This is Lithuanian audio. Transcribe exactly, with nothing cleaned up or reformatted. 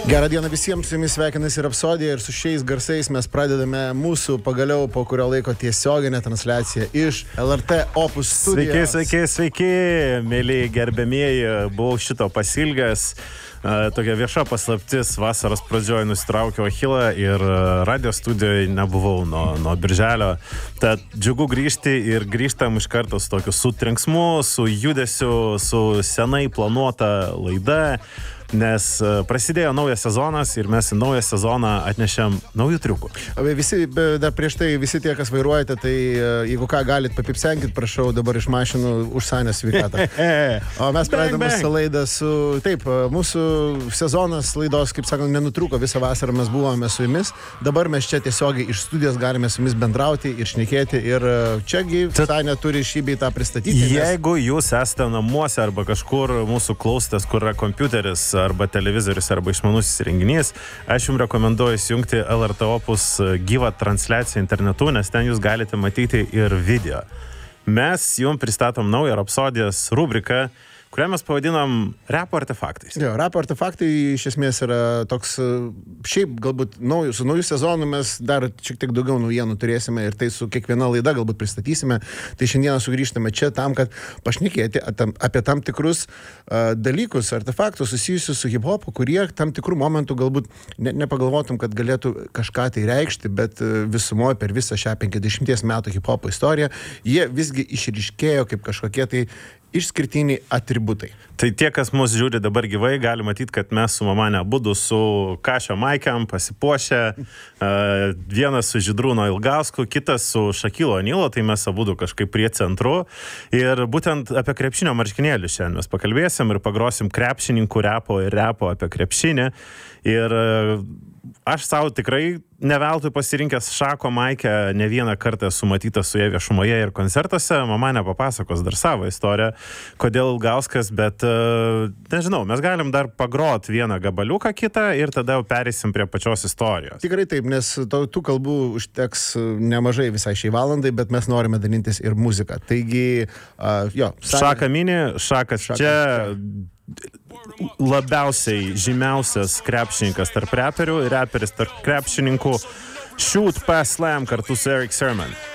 Gerą dieną visiems, su jumis sveikinasi Rapsodija ir su šiais garsais mes pradedame mūsų pagaliau po kurio laiko tiesioginę transliaciją iš L R T Opus studijos. Sveiki, sveiki, sveiki, mėly gerbėmieji, buvau šito pasilgęs. Tokia vieša paslaptis, vasaros pradžioje nusitraukiau Achilą ir radio studijoje nebuvau nuo, nuo birželio. Tad džiugu grįžti ir grįžtam iš karto su tokiu su trenksmu, su judesiu, su senai planuota laida. Nes prasidėjo naujas sezonas ir mes į naują sezoną atnešėm naujų triukų. Visi, dar prieš tai, visi tie, kas vairuojate, tai jeigu ką galit papipsenkit, prašau dabar iš mašinų užsanę sveikatą. O mes pradedam mūsų laidą su, taip, mūsų sezonas laidos, kaip sakant, nenutrūko, visą vasarą mes buvome su jumis. Dabar mes čia tiesiogiai iš studijos galime su jumis bendrauti ir šnekėti ir čiagi Sanė turi šį bei tą pristatyti. Nes... Jeigu jūs esate namuose arba kažkur mūsų klausotės, kur yra kompiuteris, arba televizorius, arba išmanusis įrenginys, aš jums rekomenduoju įsijungti L R T Opus gyvą transliaciją internetu, nes ten jūs galite matyti ir video. Mes jums pristatom naują Rapsodijos rubriką, kurią mes pavadinam Rapo artefaktais. Jo, Rapo artefaktai iš esmės yra toks, šiaip galbūt naujų, su naujų sezonu mes dar šiek tiek daugiau naujienų turėsime ir tai su kiekviena laida galbūt pristatysime. Tai šiandieną sugrįžtame čia tam, kad pašnekėti apie tam tikrus uh, dalykus, artefaktus susijusius su hip-hopu, kurie tam tikrų momentų galbūt ne, nepagalvotum, kad galėtų kažką tai reikšti, bet uh, visumoje per visą šią penkiasdešimties metų hip-hopo istoriją jie visgi išryškėjo kaip kažkokie tai išskirtiniai atributai. Tai tie, kas mus žiūri dabar gyvai, gali matyti, kad mes su mamane abudu su Kašio Maikiam pasipuošę, uh, vienas su Žydrūno Ilgausku, kitas su Šakilo Anilo, tai mes abudu kažkaip prie centru. Ir būtent apie krepšinio marškinėlius šiandien mes pakalbėsim ir pagrosim krepšininkų repo ir repo apie krepšinį. Ir uh, aš savo tikrai neveltui pasirinkęs Šako Maikę, ne vieną kartą esu matytas su jie viešumoje ir koncertuose. Mama nepapasakos dar savo istoriją, kodėl Ilgauskas, bet uh, nežinau, mes galim dar pagrot vieną gabaliuką kitą ir tada jau pereisim prie pačios istorijos. Tikrai taip, nes to, tų kalbų užteks nemažai visai šiai valandai, bet mes norime dalintis ir muziką. Taigi, uh, jo. Sanė... Šaka mini, Šakas Šaka, čia... Šaka. Labiausiai žymiausias krepšininkas tarp reperių ir reperis tarp krepšininkų. Shoot Pass Slam kartu su Eric Sermon.